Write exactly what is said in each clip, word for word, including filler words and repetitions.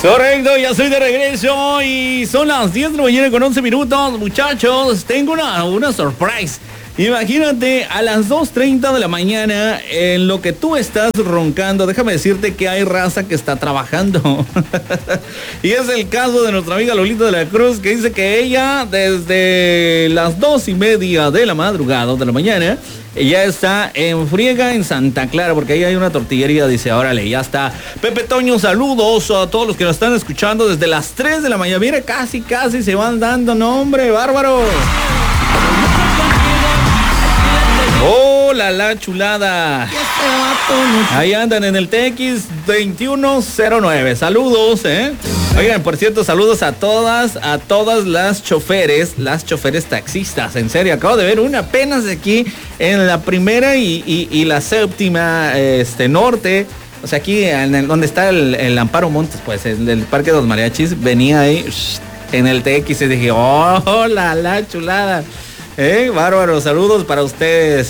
Correcto, ya estoy de regreso y son las diez de la mañana con once minutos. Muchachos, tengo una, una surprise. Imagínate, a las dos treinta de la mañana, en lo que tú estás roncando, déjame decirte que hay raza que está trabajando. Y es el caso de nuestra amiga Lolita de la Cruz, que dice que ella, desde las dos y media de la madrugada, de la mañana, ella está en friega en Santa Clara, porque ahí hay una tortillería. Dice, órale, ya está. Pepe Toño, saludos a todos los que nos están escuchando desde las tres de la mañana. Mira, casi, casi se van dando nombre, bárbaro. ¡Hola, la chulada! Ahí andan en el T X veintiuno cero nueve. Saludos, ¿eh? Oigan, por cierto, saludos a todas, a todas las choferes, las choferes taxistas. En serio, acabo de ver una apenas aquí en la primera y, y, y la séptima este, norte. O sea, aquí en el, donde está el, el Amparo Montes, pues, el, el Parque de los Mariachis, venía ahí en el T X y dije, ¡hola, la chulada! Eh, bárbaro, saludos para ustedes.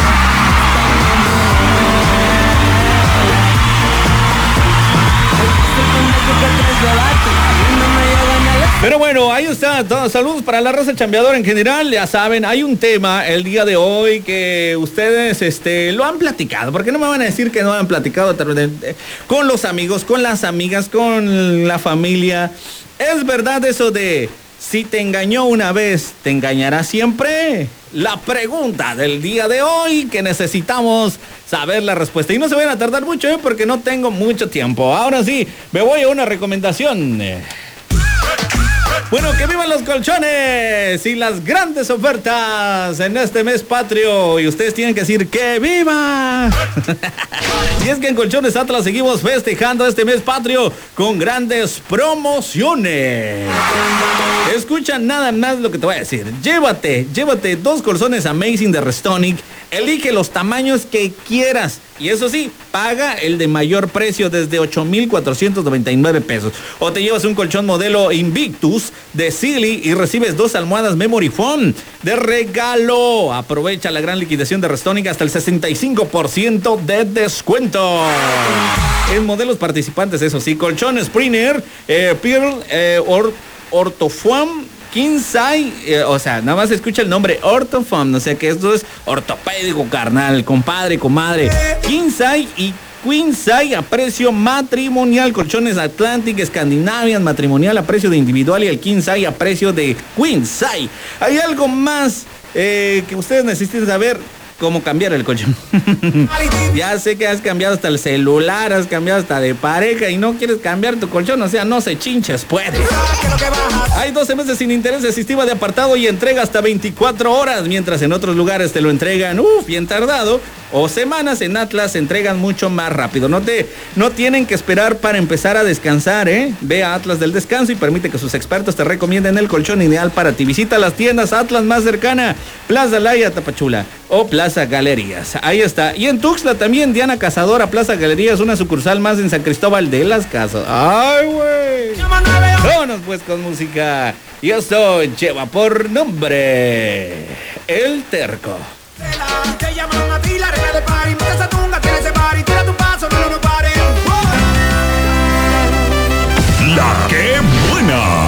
Pero bueno, ahí está, todos, saludos para la raza chambeadora en general. Ya saben, hay un tema el día de hoy que ustedes este, lo han platicado, porque no me van a decir que no han platicado con los amigos, con las amigas, con la familia. ¿Es verdad eso de si te engañó una vez, te engañará siempre? La pregunta del día de hoy que necesitamos saber la respuesta. Y no se vayan a tardar mucho, ¿eh? Porque no tengo mucho tiempo. Ahora sí, me voy a una recomendación. Bueno, que vivan los colchones y las grandes ofertas en este mes patrio. Y ustedes tienen que decir ¡que viva! Y es que en Colchones Atlas seguimos festejando este mes patrio con grandes promociones. Escucha nada más lo que te voy a decir. Llévate, llévate dos colchones Amazing de Restonic. Elige los tamaños que quieras. Y eso sí, paga el de mayor precio desde ocho mil cuatrocientos noventa y nueve pesos. O te llevas un colchón modelo Invictus de Sealy y recibes dos almohadas Memory Foam de regalo. Aprovecha la gran liquidación de Restonic hasta el sesenta y cinco por ciento de descuento. En modelos participantes, eso sí, colchón Springer, eh, Pearl, eh, or, Orthofoam, King Size, eh, o sea, nada más escucha el nombre Orthofoam, o sea que esto es ortopédico, carnal, compadre, comadre. King Size y Queen Size a precio matrimonial. Colchones Atlantic, Scandinavian matrimonial a precio de individual y el King Size a precio de Queen Size. ¿Hay algo más eh, que ustedes necesiten saber? ¿Cómo cambiar el colchón? Ya sé que has cambiado hasta el celular, has cambiado hasta de pareja y no quieres cambiar tu colchón, o sea, no se chinches, puedes. Hay doce meses sin interés de sistema de apartado y entrega hasta veinticuatro horas, mientras en otros lugares te lo entregan, uff, bien tardado, o semanas. En Atlas se entregan mucho más rápido. No te, no tienen que esperar para empezar a descansar, ¿eh? Ve a Atlas del Descanso y permite que sus expertos te recomienden el colchón ideal para ti. Visita las tiendas Atlas más cercana, Plaza Laya, Tapachula o Plaza Galerías. Ahí está. Y en Tuxtla también, Diana Cazadora, Plaza Galerías, una sucursal más en San Cristóbal de las Casas. ¡Ay, güey! Vámonos pues con música. Y esto lleva por nombre El Terco. Te llaman a ti la reina de party, monta esa tunga, tira ese party, tira tu paso, no, no, no pare. La que buena.